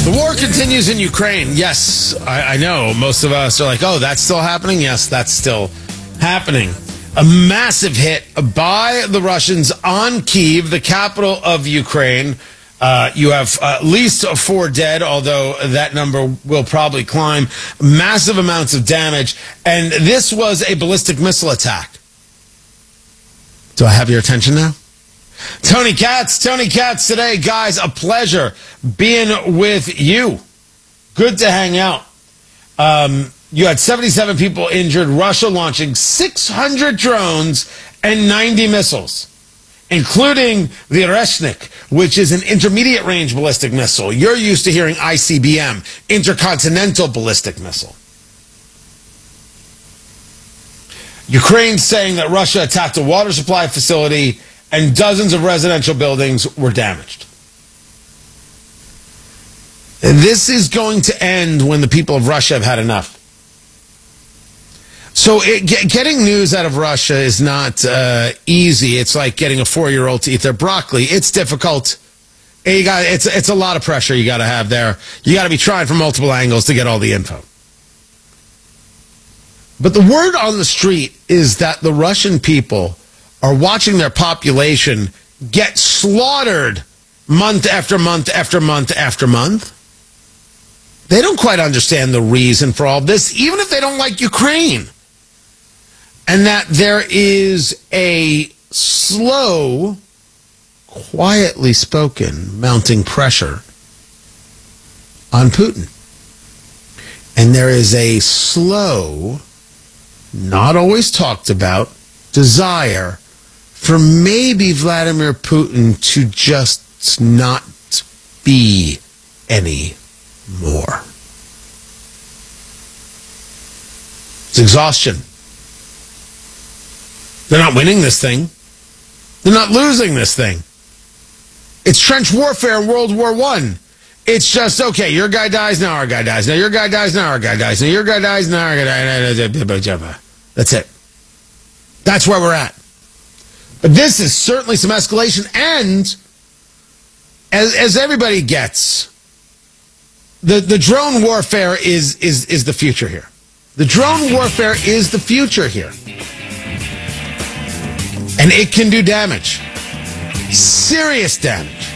The war continues in Ukraine. Yes, I know. Most of us are like, oh, that's still happening? Yes, that's still happening. A massive hit by the Russians on Kyiv, the capital of Ukraine. You have at least 4 dead, although that number will probably climb. Massive amounts of damage. And this was a ballistic missile attack. Do I have your attention now? Tony Katz today. Guys, a pleasure being with you. Good to hang out. You had 77 people injured, Russia launching 600 drones and 90 missiles, including the Oreshnik, which is an intermediate range ballistic missile. You're used to hearing ICBM, intercontinental ballistic missile. Ukraine saying that Russia attacked a water supply facility and dozens of residential buildings were damaged. This is going to end when the people of Russia have had enough. So getting news out of Russia is not easy. It's like getting a 4-year-old to eat their broccoli. It's difficult. It's a lot of pressure you got to have there. You got to be trying from multiple angles to get all the info. But the word on the street is that the Russian people are watching their population get slaughtered month after month after month after month. They don't quite understand the reason for all this, even if they don't like Ukraine. And that there is a slow, quietly spoken, mounting pressure on Putin. And there is a slow, not always talked about, desire for maybe Vladimir Putin to just not be any more. It's exhaustion. They're not winning this thing. They're not losing this thing. It's trench warfare in World War I. It's just, okay, your guy dies, now our guy dies. Now your guy dies, now our guy dies. Now your guy dies, now our guy dies. That's it. That's where we're at. But this is certainly some escalation. And as everybody gets, the drone warfare is the future here. The drone warfare is the future here. And it can do damage. Serious damage.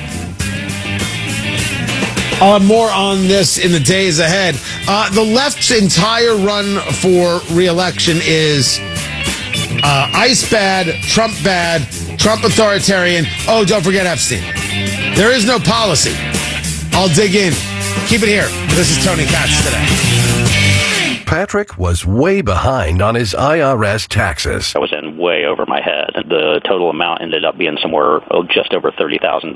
More on this in the days ahead. The left's entire run for re-election is ICE bad, Trump authoritarian. Oh, don't forget Epstein. There is no policy. I'll dig in. Keep it here. This is Tony Katz today. Patrick was way behind on his IRS taxes. I was in way over my head. The total amount ended up being somewhere just over $30,000.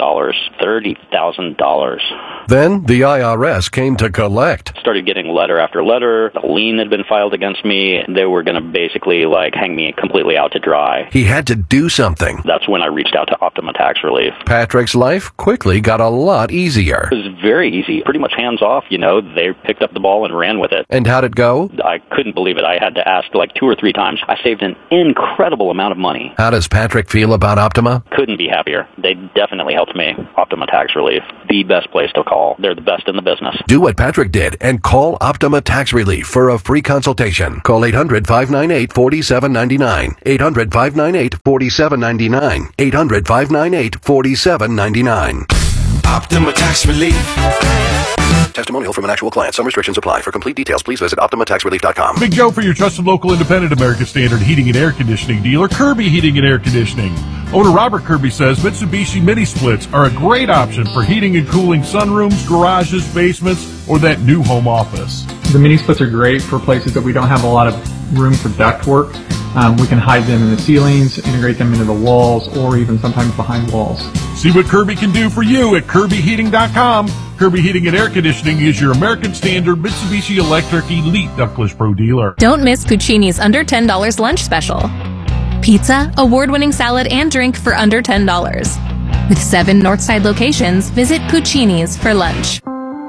$30,000. Then the IRS came to collect. Started getting letter after letter. A lien had been filed against me. They were going to basically hang me completely out to dry. He had to do something. That's when I reached out to Optima Tax Relief. Patrick's life quickly got a lot easier. It was very easy. Pretty much hands off, They picked up the ball and ran with it. And how'd it go? I couldn't believe it. I had to ask 2 or 3 times. I saved an incredible amount of money. How does Patrick feel about Optima? Couldn't be happier. They definitely helped me. Optima Tax Relief. The best place to call. They're the best in the business. Do what Patrick did and call Optima Tax Relief for a free consultation. Call 800-598-4799. 800-598-4799. 800-598-4799. Optima Tax Relief. Testimonial from an actual client. Some restrictions apply. For complete details, please visit OptimaTaxRelief.com. Big Joe for your trusted local independent American Standard heating and air conditioning dealer, Kirby Heating and Air Conditioning. Owner Robert Kirby says Mitsubishi Mini Splits are a great option for heating and cooling sunrooms, garages, basements, or that new home office. The Mini Splits are great for places that we don't have a lot of room for ductwork. We can hide them in the ceilings, integrate them into the walls, or even sometimes behind walls. See what Kirby can do for you at KirbyHeating.com. Kirby Heating and Air Conditioning is your American Standard Mitsubishi Electric Elite Ductless Pro dealer. Don't miss Cucini's under $10 lunch special. Pizza, award-winning salad, and drink for under $10. With 7 Northside locations, visit Cucini's for lunch.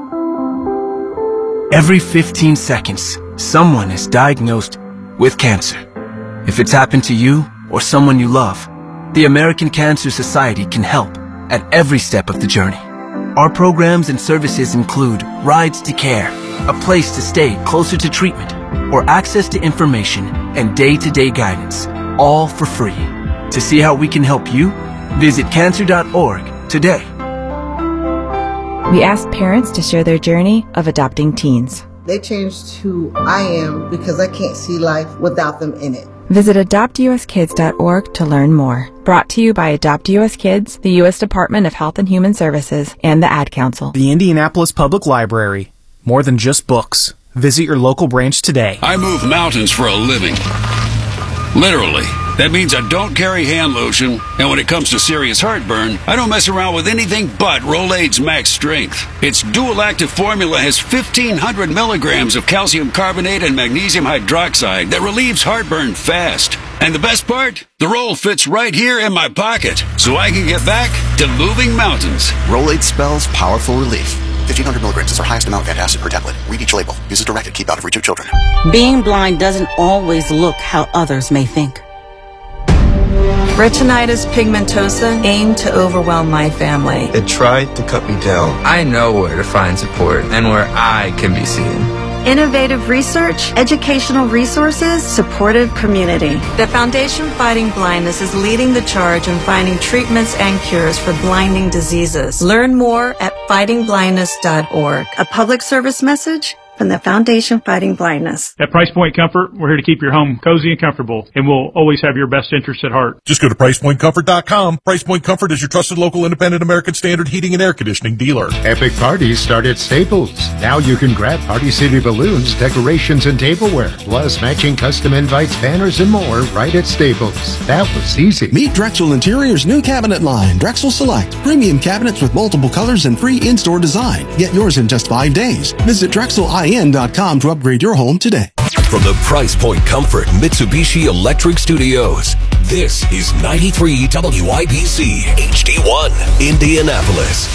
Every 15 seconds, someone is diagnosed with cancer. If it's happened to you or someone you love, the American Cancer Society can help at every step of the journey. Our programs and services include rides to care, a place to stay closer to treatment, or access to information and day-to-day guidance, all for free. To see how we can help you, visit cancer.org today. We asked parents to share their journey of adopting teens. They changed who I am because I can't see life without them in it. Visit adoptuskids.org to learn more. Brought to you by Adopt US Kids, the U.S. Department of Health and Human Services, and the Ad Council. The Indianapolis Public Library. More than just books. Visit your local branch today. I move mountains for a living. Literally. That means I don't carry hand lotion, and when it comes to serious heartburn, I don't mess around with anything but Rolaids Max Strength. Its dual-active formula has 1,500 milligrams of calcium carbonate and magnesium hydroxide that relieves heartburn fast. And the best part? The roll fits right here in my pocket, so I can get back to moving mountains. Rolaids spells powerful relief. 1,500 milligrams is our highest amount of antacid per tablet. Read each label. Use as directed. Keep out of reach of children. Being blind doesn't always look how others may think. Retinitis pigmentosa aimed to overwhelm my family. It tried to cut me down. I know where to find support and where I can be seen. Innovative research, educational resources, supportive community. The Foundation Fighting Blindness is leading the charge in finding treatments and cures for blinding diseases. Learn more at fightingblindness.org. A public service message from the Foundation Fighting Blindness. At Price Point Comfort, we're here to keep your home cozy and comfortable, and we'll always have your best interests at heart. Just go to PricePointComfort.com. Price Point Comfort is your trusted local independent American Standard heating and air conditioning dealer. Epic parties start at Staples. Now you can grab Party City balloons, decorations, and tableware, plus matching custom invites, banners, and more right at Staples. That was easy. Meet Drexel Interior's new cabinet line, Drexel Select. Premium cabinets with multiple colors and free in-store design. Get yours in just 5 days. Visit DrexelIN.com to upgrade your home today. From the Price Point Comfort Mitsubishi Electric Studios, this is 93 WIBC HD1 Indianapolis.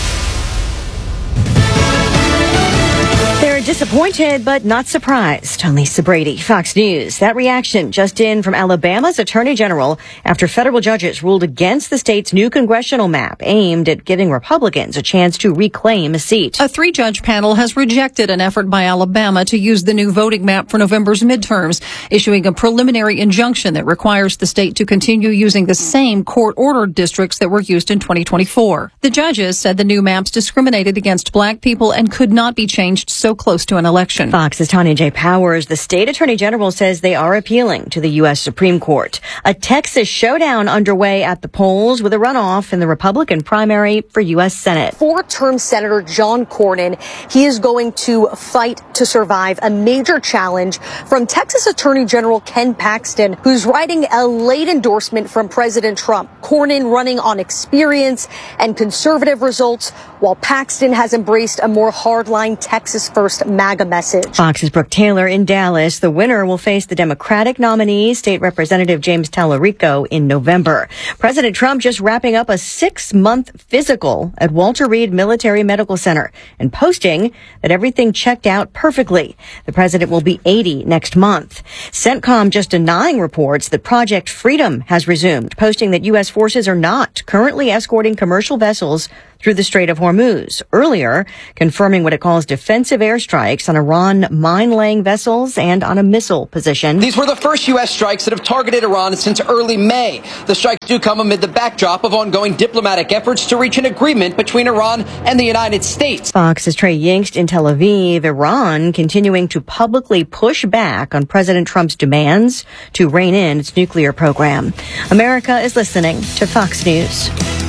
They're disappointed but not surprised. I'm Lisa Brady, Fox News. That reaction just in from Alabama's Attorney General after federal judges ruled against the state's new congressional map aimed at giving Republicans a chance to reclaim a seat. A 3-judge panel has rejected an effort by Alabama to use the new voting map for November's midterms, issuing a preliminary injunction that requires the state to continue using the same court-ordered districts that were used in 2024. The judges said the new maps discriminated against black people and could not be changed so close to an election. Fox's Tanya J. Powers, the state attorney general, says they are appealing to the U.S. Supreme Court. A Texas showdown underway at the polls with a runoff in the Republican primary for U.S. Senate. 4-term Senator John Cornyn, he is going to fight to survive a major challenge from Texas Attorney General Ken Paxton, who's writing a late endorsement from President Trump. Cornyn running on experience and conservative results, while Paxton has embraced a more hardline Texas first MAGA message. Fox's Brooke Taylor in Dallas. The winner will face the Democratic nominee, State Representative James Tallarico, in November. President Trump just wrapping up a 6-month physical at Walter Reed Military Medical Center and posting that everything checked out perfectly. The president will be 80 next month. CENTCOM just denying reports that Project Freedom has resumed, posting that U.S. forces are not currently escorting commercial vessels through the Strait of Hormuz. Earlier, confirming what it calls defensive airstrikes on Iran mine-laying vessels and on a missile position. These were the first U.S. strikes that have targeted Iran since early May. The strikes do come amid the backdrop of ongoing diplomatic efforts to reach an agreement between Iran and the United States. Fox's Trey Yingst in Tel Aviv. Iran continuing to publicly push back on President Trump's demands to rein in its nuclear program. America is listening to Fox News.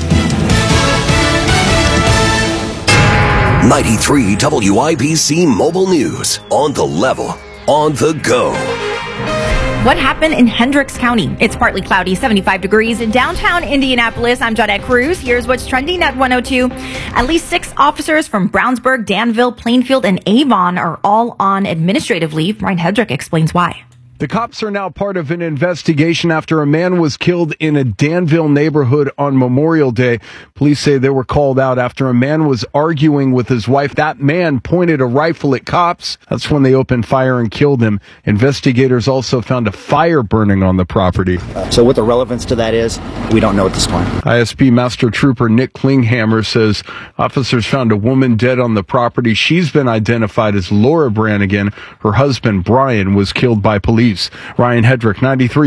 93 WIBC Mobile News. On the level, on the go. What happened in Hendricks County? It's partly cloudy, 75 degrees in downtown Indianapolis. I'm Jodette Cruz. Here's what's trending at 102. At least 6 officers from Brownsburg, Danville, Plainfield, and Avon are all on administrative leave. Ryan Hedrick explains why. The cops are now part of an investigation after a man was killed in a Danville neighborhood on Memorial Day. Police say they were called out after a man was arguing with his wife. That man pointed a rifle at cops. That's when they opened fire and killed him. Investigators also found a fire burning on the property. So what the relevance to that is, we don't know at this point. ISP Master Trooper Nick Klinghammer says officers found a woman dead on the property. She's been identified as Laura Brannigan. Her husband, Brian, was killed by police. Ryan Hedrick, 93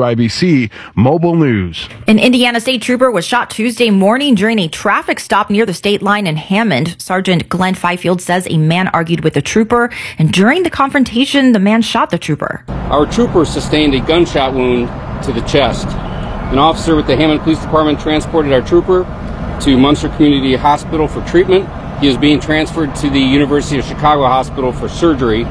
WIBC Mobile News. An Indiana State Trooper was shot Tuesday morning during a traffic stop near the state line in Hammond. Sergeant Glenn Fifield says a man argued with the trooper, and during the confrontation, the man shot the trooper. Our trooper sustained a gunshot wound to the chest. An officer with the Hammond Police Department transported our trooper to Munster Community Hospital for treatment. He is being transferred to the University of Chicago Hospital for surgery.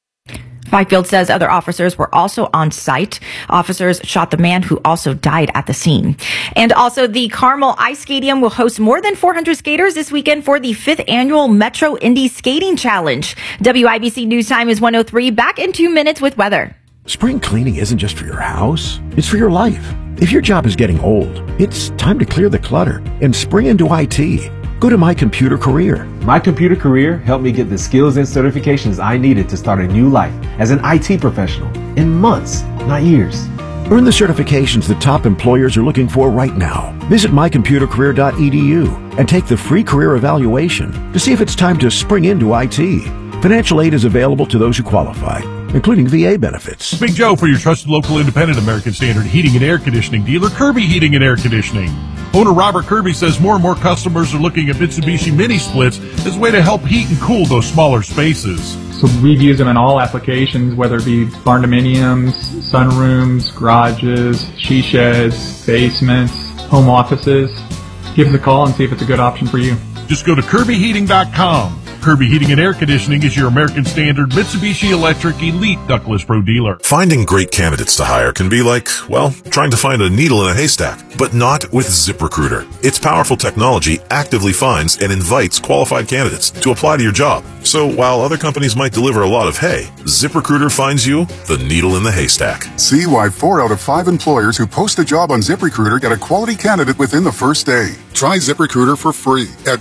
Fifield says other officers were also on site. Officers shot the man who also died at the scene. And also, the Carmel Ice Stadium will host more than 400 skaters this weekend for the 5th annual Metro Indy Skating Challenge. WIBC News Time is 1:03. Back in 2 minutes with weather. Spring cleaning isn't just for your house, it's for your life. If your job is getting old, it's time to clear the clutter and spring into IT. Go to My Computer Career. My Computer Career helped me get the skills and certifications I needed to start a new life as an IT professional in months, not years. Earn the certifications the top employers are looking for right now. Visit mycomputercareer.edu and take the free career evaluation to see if it's time to spring into IT. Financial aid is available to those who qualify, including VA benefits. Big Joe for your trusted local independent American Standard heating and air conditioning dealer, Kirby Heating and Air Conditioning. Owner Robert Kirby says more and more customers are looking at Mitsubishi mini splits as a way to help heat and cool those smaller spaces. So we've used them in all applications, whether it be barn-dominiums, sunrooms, garages, she sheds, basements, home offices. Give us a call and see if it's a good option for you. Just go to KirbyHeating.com. Kirby Heating and Air Conditioning is your American Standard Mitsubishi Electric Elite Ductless Pro dealer. Finding great candidates to hire can be like, well, trying to find a needle in a haystack, but not with ZipRecruiter. Its powerful technology actively finds and invites qualified candidates to apply to your job. So while other companies might deliver a lot of hay, ZipRecruiter finds you the needle in the haystack. See why 4 out of 5 employers who post a job on ZipRecruiter get a quality candidate within the first day. Try ZipRecruiter for free at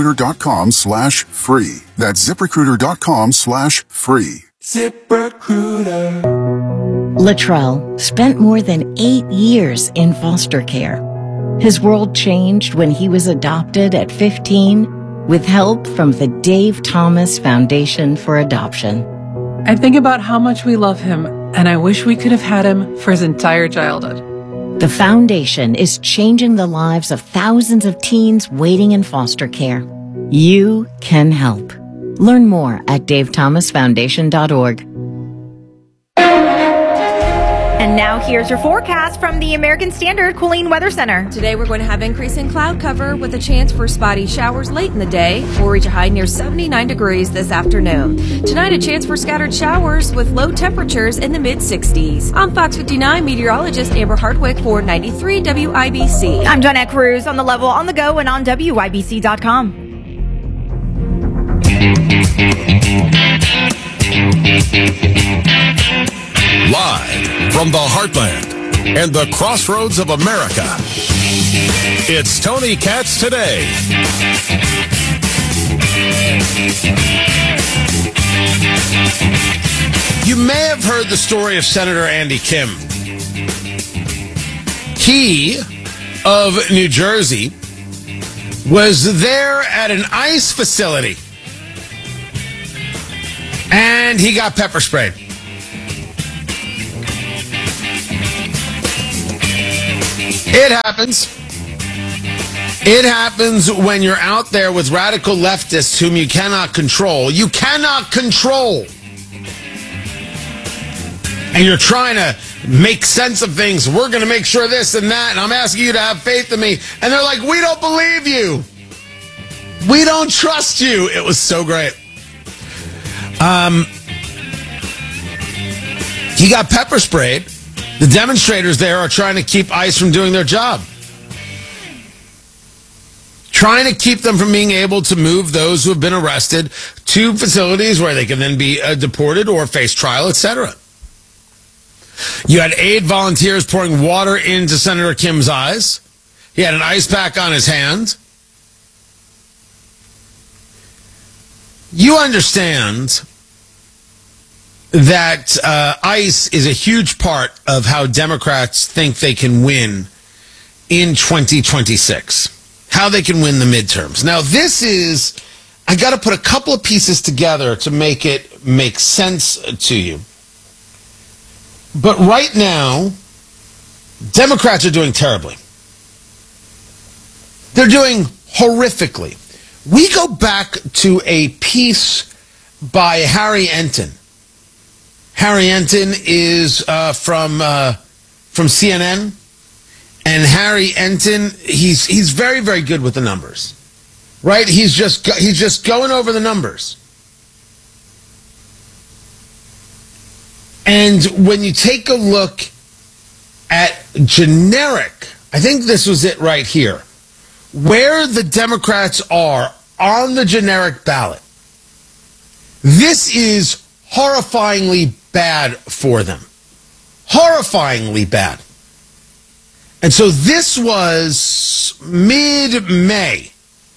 ZipRecruiter.com/free. That's ZipRecruiter.com/free. ZipRecruiter. Latrell spent more than 8 years in foster care. His world changed when he was adopted at 15 with help from the Dave Thomas Foundation for Adoption. I think about how much we love him, and I wish we could have had him for his entire childhood. The foundation is changing the lives of thousands of teens waiting in foster care. You can help. Learn more at davethomasfoundation.org. And now here's your forecast from the American Standard Cooling Weather Center. Today we're going to have increasing cloud cover with a chance for spotty showers late in the day. We'll reach a high near 79 degrees this afternoon. Tonight a chance for scattered showers with low temperatures in the mid-60s. I'm Fox 59 meteorologist Amber Hardwick for 93 WIBC. I'm Jonette Cruz on the level, on the go, and on WIBC.com. Live from the heartland and the crossroads of America, it's Tony Katz Today. You may have heard the story of Senator Andy Kim. He, of New Jersey, was there at an ICE facility, and he got pepper sprayed. It happens. It happens when you're out there with radical leftists whom you cannot control. You cannot control. And you're trying to make sense of things. We're going to make sure this and that, and I'm asking you to have faith in me. And they're like, we don't believe you. We don't trust you. It was so great. He got pepper sprayed. The demonstrators there are trying to keep ICE from doing their job. Trying to keep them from being able to move those who have been arrested to facilities where they can then be deported or face trial, etc. You had aid volunteers pouring water into Senator Kim's eyes. He had an ice pack on his hand. You understand that ICE is a huge part of how Democrats think they can win in 2026, how they can win the midterms. Now, this is, I got to put a couple of pieces together to make it make sense to you. But right now, Democrats are doing terribly. They're doing horrifically. We go back to a piece by Harry Enton. Harry Enton is from CNN, and Harry Enton, he's very, very good with the numbers, right? He's just going over the numbers. And when you take a look at generic, I think this was it right here, where the Democrats are on the generic ballot, this is horrifyingly bad for them. Horrifyingly bad. And so this was mid-May.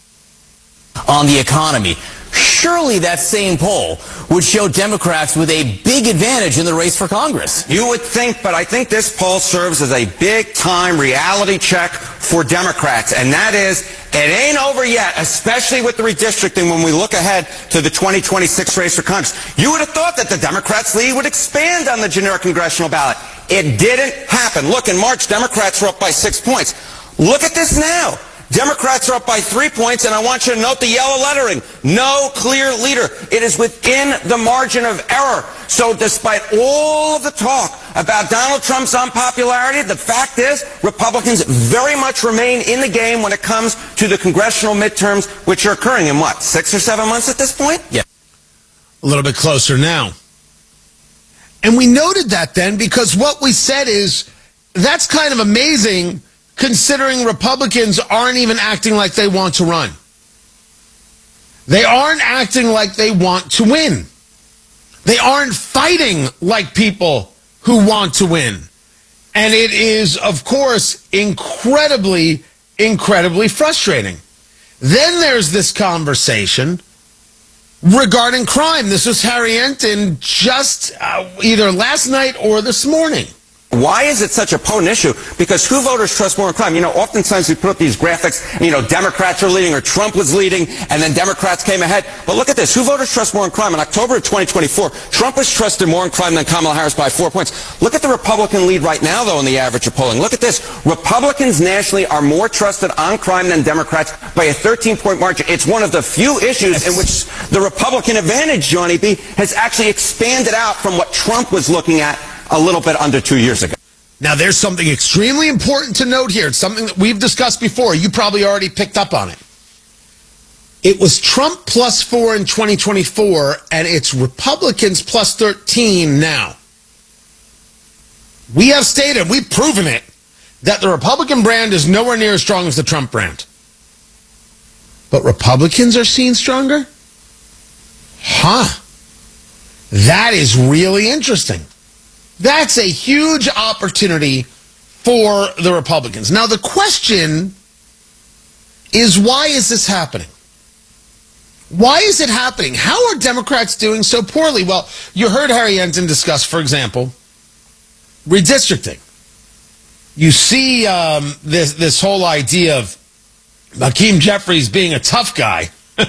On the economy, surely that same poll would show Democrats with a big advantage in the race for Congress. You would think, but I think this poll serves as a big-time reality check for Democrats, and that is, it ain't over yet, especially with the redistricting when we look ahead to the 2026 race for Congress. You would have thought that the Democrats' lead would expand on the generic congressional ballot. It didn't happen. Look, in March, Democrats were up by 6 points. Look at this now. Democrats are up by 3 points, and I want you to note the yellow lettering. No clear leader. It is within the margin of error. So despite all of the talk about Donald Trump's unpopularity, the fact is Republicans very much remain in the game when it comes to the congressional midterms, which are occurring in, 6 or 7 months at this point? Yeah. A little bit closer now. And we noted that then because what we said is that's kind of amazing considering Republicans aren't even acting like they want to run. They aren't acting like they want to win. They aren't fighting like people who want to win. And it is, of course, incredibly, incredibly frustrating. Then there's this conversation regarding crime. This was Harry Enton just either last night or this morning. Why is it such a potent issue? Because who voters trust more in crime? You know, oftentimes we put up these graphics, Democrats are leading or Trump was leading and then Democrats came ahead. But look at this. Who voters trust more in crime? In October of 2024, Trump was trusted more in crime than Kamala Harris by 4 points. Look at the Republican lead right now, though, in the average of polling. Look at this. Republicans nationally are more trusted on crime than Democrats by a 13-point margin. It's one of the few issues in which the Republican advantage, Johnny B., has actually expanded out from what Trump was looking at a little bit under 2 years ago. Now, there's something extremely important to note here. It's something that we've discussed before. You probably already picked up on it. It was Trump plus 4 in 2024, and it's Republicans plus 13 now. We have stated, we've proven it, that the Republican brand is nowhere near as strong as the Trump brand. But Republicans are seen stronger? Huh. That is really interesting. That's a huge opportunity for the Republicans. Now, the question is, why is this happening? Why is it happening? How are Democrats doing so poorly? Well, you heard Harry Enton discuss, for example, redistricting. You see this whole idea of Hakeem Jeffries being a tough guy.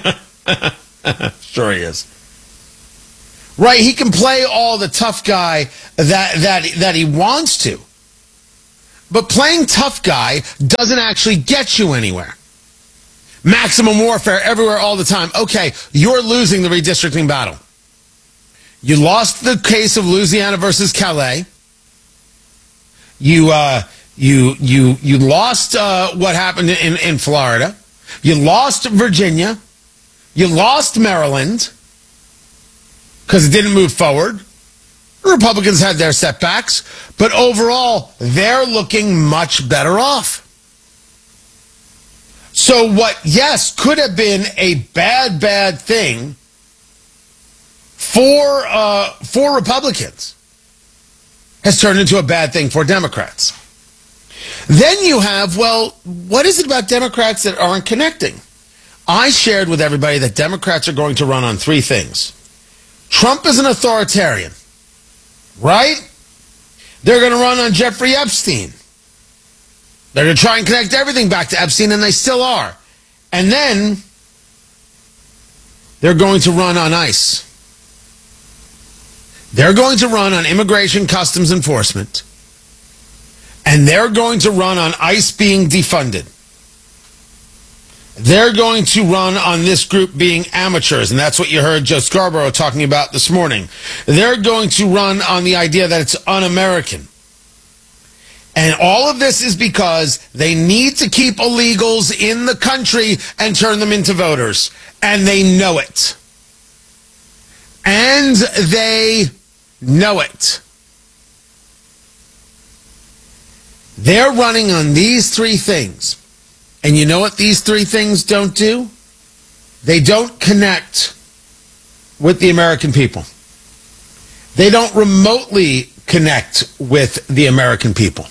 Sure he is. Right, he can play all the tough guy that he wants to. But playing tough guy doesn't actually get you anywhere. Maximum warfare everywhere all the time. Okay, you're losing the redistricting battle. You lost the case of Louisiana versus Calais. You lost what happened in Florida. You lost Virginia. You lost Maryland because it didn't move forward. The Republicans had their setbacks, but overall, they're looking much better off. So what, yes, could have been a bad thing for Republicans has turned into a bad thing for Democrats. Then you have, well, what is it about Democrats that aren't connecting? I shared with everybody that Democrats are going to run on three things. Trump is an authoritarian, right? They're going to run on Jeffrey Epstein. They're going to try and connect everything back to Epstein, and they still are. And then they're going to run on ICE. They're going to run on Immigration Customs Enforcement. And they're going to run on ICE being defunded. They're going to run on this group being amateurs, and that's what you heard Joe Scarborough talking about this morning. They're going to run on the idea that it's un-American. And all of this is because they need to keep illegals in the country and turn them into voters. And they know it. And they know it. They're running on these three things. And you know what these three things don't do? They don't connect with the American people. They don't remotely connect with the American people.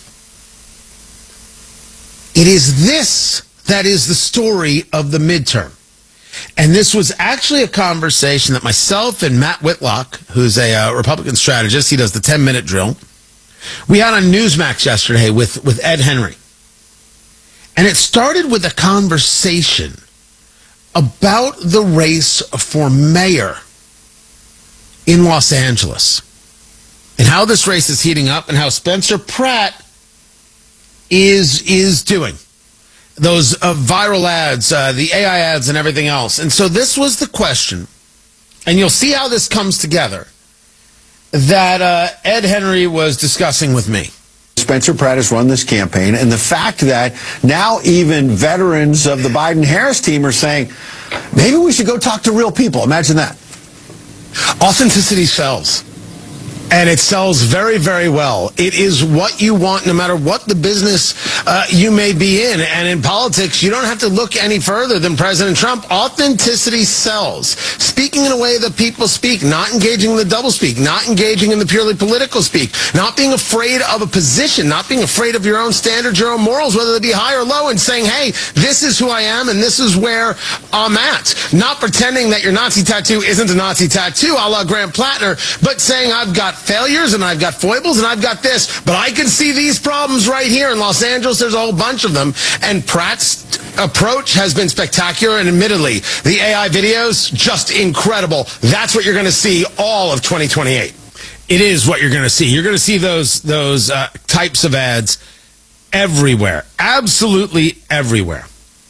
It is this that is the story of the midterm. And this was actually a conversation that myself and Matt Whitlock, who's a Republican strategist, he does the 10-minute drill, we had on Newsmax yesterday with Ed Henry. And it started with a conversation about the race for mayor in Los Angeles and how this race is heating up and how Spencer Pratt is doing. Those viral ads, the AI ads and everything else. And so this was the question, and you'll see how this comes together, that Ed Henry was discussing with me. Spencer Pratt has run this campaign, and the fact that now even veterans of the Biden-Harris team are saying, maybe we should go talk to real people. Imagine that. Authenticity sells. And it sells very, very well. It is what you want no matter what the business you may be in. And in politics, you don't have to look any further than President Trump. Authenticity sells. Speaking in a way that people speak, not engaging in the doublespeak, not engaging in the purely political speak, not being afraid of a position, not being afraid of your own standards, your own morals, whether they be high or low, and saying, hey, this is who I am and this is where I'm at. Not pretending that your Nazi tattoo isn't a Nazi tattoo, a la Graham Plattner, but saying I've got failures and I've got foibles and I've got this, but I can see these problems right here in Los Angeles. There's a whole bunch of them, and Pratt's approach has been spectacular, and admittedly, the AI videos, just incredible. That's what you're going to see all of 2028. It is what you're going to see. You're going to see those types of ads everywhere, absolutely everywhere.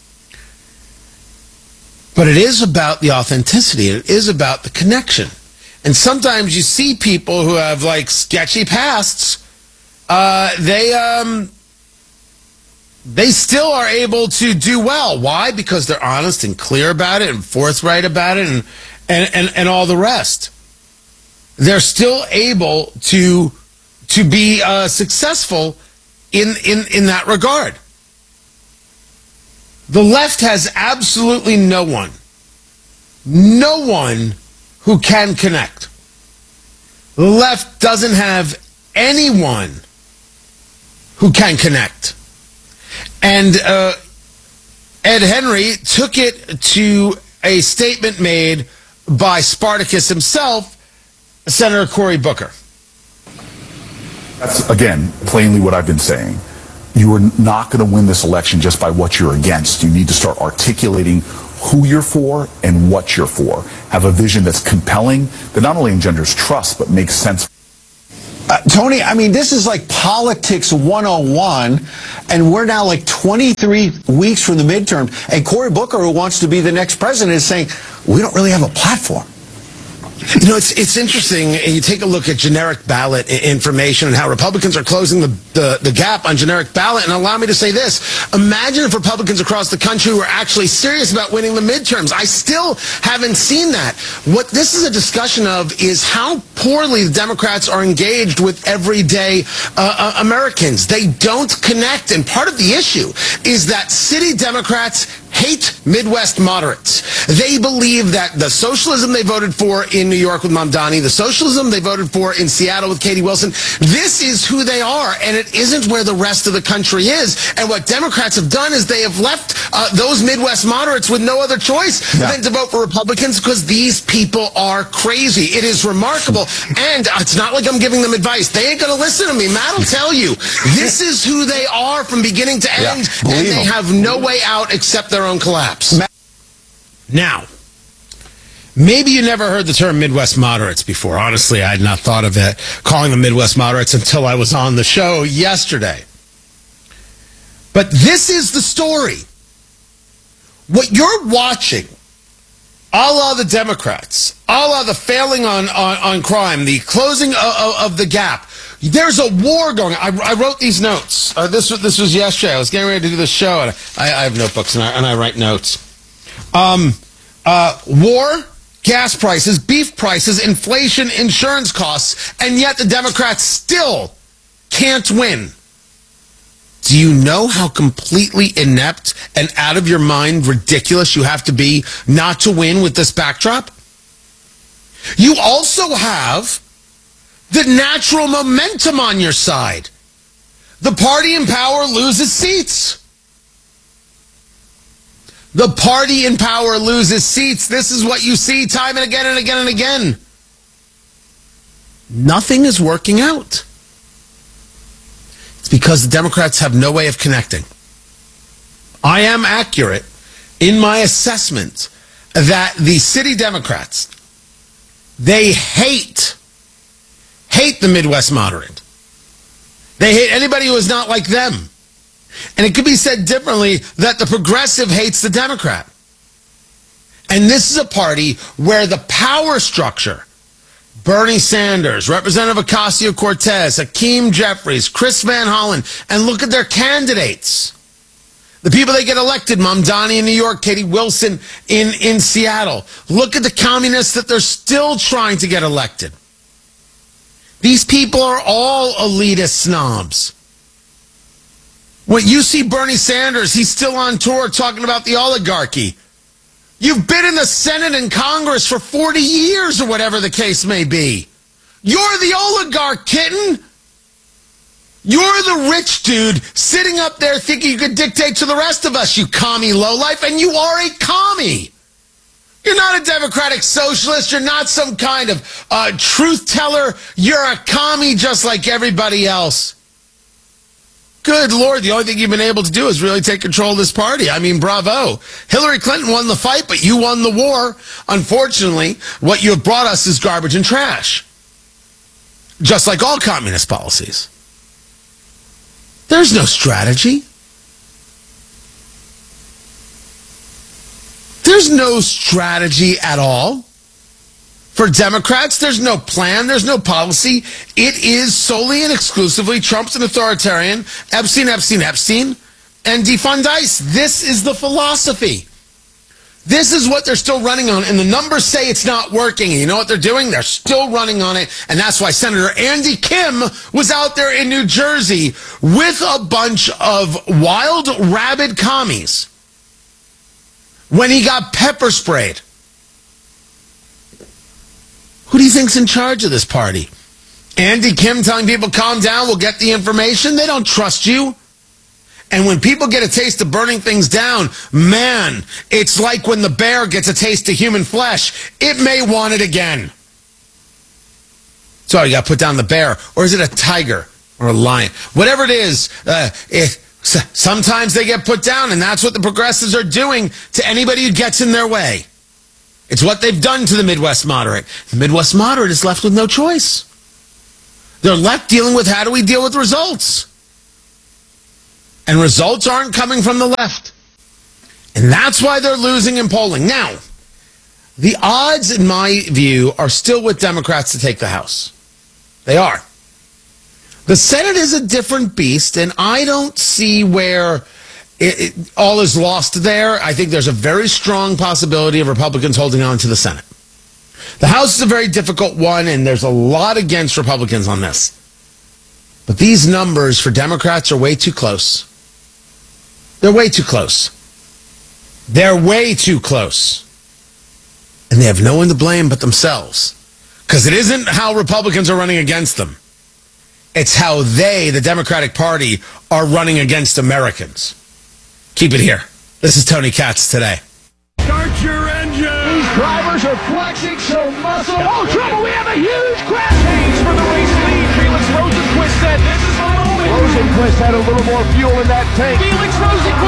But it is about the authenticity. It is about the connection. And sometimes you see people who have like sketchy pasts. They still are able to do well. Why? Because they're honest and clear about it and forthright about it and all the rest. They're still able to be successful in that regard. The left has absolutely no one who can connect. The left doesn't have anyone who can connect. And Ed Henry took it to a statement made by Spartacus himself, Senator Cory Booker. That's, again, plainly what I've been saying. You are not going to win this election just by what you're against. You need to start articulating who you're for and what you're for. Have a vision that's compelling, that not only engenders trust, but makes sense. Tony, I mean, this is like politics 101, and we're now like 23 weeks from the midterm, and Cory Booker, who wants to be the next president, is saying, we don't really have a platform. You know, it's interesting. You take a look at generic ballot information and how Republicans are closing the gap on generic ballot. And allow me to say this. Imagine if Republicans across the country were actually serious about winning the midterms. I still haven't seen that. What this is a discussion of is how poorly the Democrats are engaged with everyday Americans. They don't connect. And part of the issue is that city Democrats hate Midwest moderates. They believe that the socialism they voted for in New York with Mamdani, the socialism they voted for in Seattle with Katie Wilson, this is who they are, and it isn't where the rest of the country is. And what Democrats have done is they have left those Midwest moderates with no other choice than to vote for Republicans, because these people are crazy. It is remarkable. And it's not like I'm giving them advice. They ain't going to listen to me. Matt will tell you. This is who they are from beginning to end, and they have no way out except their own collapse. Now, maybe you never heard the term Midwest moderates before. Honestly, I had not thought of it, calling them Midwest moderates, until I was on the show yesterday. But this is the story. What you're watching, a la the Democrats, a la the failing on crime, the closing of the gap, there's a war going on. I wrote these notes. This was yesterday. I was getting ready to do this show, and I have notebooks, and I write notes. War, gas prices, beef prices, inflation, insurance costs, and yet the Democrats still can't win. Do you know how completely inept and out of your mind ridiculous you have to be not to win with this backdrop? You also have the natural momentum on your side. The party in power loses seats. The party in power loses seats. This is what you see time and again and again and again. Nothing is working out. It's because the Democrats have no way of connecting. I am accurate in my assessment that the city Democrats, they hate the Midwest moderate. They hate anybody who is not like them. And it could be said differently that the progressive hates the Democrat. And this is a party where the power structure, Bernie Sanders, Representative Ocasio-Cortez, Hakeem Jeffries, Chris Van Hollen, and look at their candidates. The people that get elected, Mamdani in New York, Katie Wilson in Seattle. Look at the communists that they're still trying to get elected. These people are all elitist snobs. When you see Bernie Sanders, he's still on tour talking about the oligarchy. You've been in the Senate and Congress for 40 years or whatever the case may be. You're the oligarch, kitten. You're the rich dude sitting up there thinking you could dictate to the rest of us, you commie lowlife, and you are a commie. You're not a democratic socialist. You're not some kind of truth teller. You're a commie just like everybody else. Good Lord, the only thing you've been able to do is really take control of this party. I mean, bravo. Hillary Clinton won the fight, but you won the war. Unfortunately, what you have brought us is garbage and trash. Just like all communist policies. There's no strategy. There's no strategy at all. For Democrats, there's no plan, there's no policy. It is solely and exclusively Trump's an authoritarian, Epstein, and defund ICE. This is the philosophy. This is what they're still running on, and the numbers say it's not working. And you know what they're doing? They're still running on it, and that's why Senator Andy Kim was out there in New Jersey with a bunch of wild, rabid commies when he got pepper sprayed. Who do you think's in charge of this party? Andy Kim telling people, calm down, we'll get the information? They don't trust you. And when people get a taste of burning things down, man, it's like when the bear gets a taste of human flesh. It may want it again. So you got to put down the bear. Or is it a tiger or a lion? Whatever it is, sometimes they get put down, and that's what the progressives are doing to anybody who gets in their way. It's what they've done to the Midwest moderate. The Midwest moderate is left with no choice. They're left dealing with how do we deal with results? And results aren't coming from the left. And that's why they're losing in polling. Now, the odds, in my view, are still with Democrats to take the House. They are. The Senate is a different beast, and I don't see where all is lost there. I think there's a very strong possibility of Republicans holding on to the Senate. The House is a very difficult one, and there's a lot against Republicans on this. But these numbers for Democrats are way too close. They're way too close. They're way too close. And they have no one to blame but themselves. Because it isn't how Republicans are running against them. It's how they, the Democratic Party, are running against Americans. Keep it here. This is Tony Katz today. Start your engine! These drivers are flexing so muscle. Oh, trouble! We have a huge crash! Change for the race lead. Felix Rosenquist said, "This is my moment." Rosenquist had a little more fuel in that tank. Felix Rosenquist